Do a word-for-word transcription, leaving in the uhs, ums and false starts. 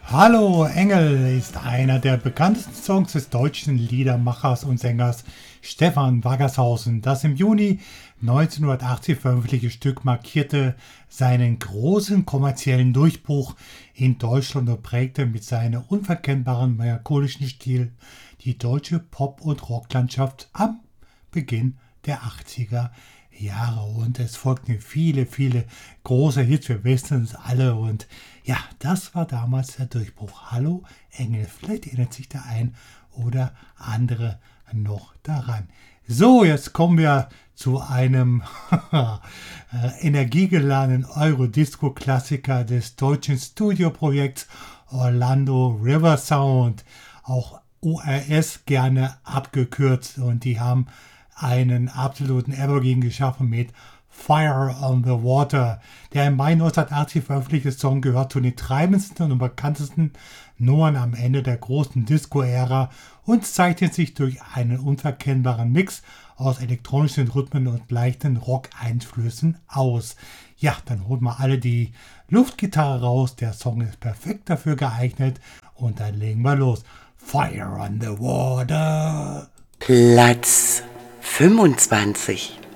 Hallo Engel ist einer der bekanntesten Songs des deutschen Liedermachers und Sängers Stefan Waggershausen. Das im Juni neunzehnhundertachtzig veröffentlichte Stück markierte seinen großen kommerziellen Durchbruch in Deutschland und prägte mit seinem unverkennbaren melancholischen Stil die deutsche Pop- und Rocklandschaft am Beginn der achtziger Jahre. Und es folgten viele, viele große Hits, wir wissen es alle. Und ja, das war damals der Durchbruch. Hallo Engel, vielleicht erinnert sich der ein oder andere noch daran. So, jetzt kommen wir zu einem energiegeladenen Eurodisco-Klassiker des deutschen Studioprojekts Orlando River Sound, auch O R S gerne abgekürzt, und die haben einen absoluten Evergreen geschaffen mit Fire on the Water. Der im Mai neunzehnhundertachtzig veröffentlichte Song gehört zu den treibendsten und bekanntesten Nummern am Ende der großen Disco-Ära und zeichnet sich durch einen unverkennbaren Mix aus elektronischen Rhythmen und leichten Rock-Einflüssen aus. Ja, dann holt mal alle die Luftgitarre raus, der Song ist perfekt dafür geeignet und dann legen wir los. Fire on the Water. Platz fünfundzwanzig.